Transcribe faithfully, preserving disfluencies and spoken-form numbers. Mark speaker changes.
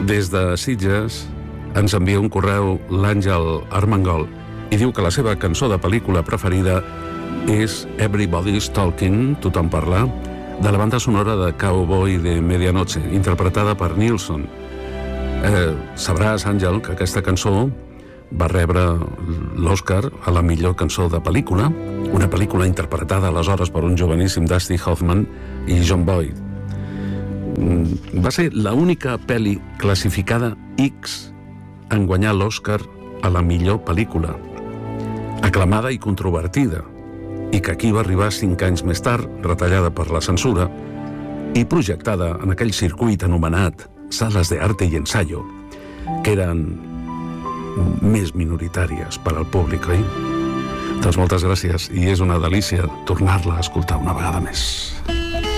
Speaker 1: Des de Sitges ens envia un correu l'Àngel Armengol i diu que la seva cançó de pel·lícula preferida és Everybody's Talking, tothom parla, de la banda sonora de Cowboy de Medianoche, interpretada per Nilsson. Eh, sabràs, Àngel, que aquesta cançó va rebre l'Oscar a la millor cançó de pel·lícula, una pel·lícula interpretada aleshores per un joveníssim Dusty Hoffman i John Boyd. Va ser l'única pel·li classificada X en guanyar l'Oscar a la millor pel·lícula, aclamada i controvertida, i que aquí va arribar cinc anys més tard, retallada per la censura, i projectada en aquell circuit anomenat Salas de Arte y Ensayo, que eren més minoritàries per al públic, oi? Doncs moltes gràcies, i és una delícia tornar-la a escoltar una vegada més.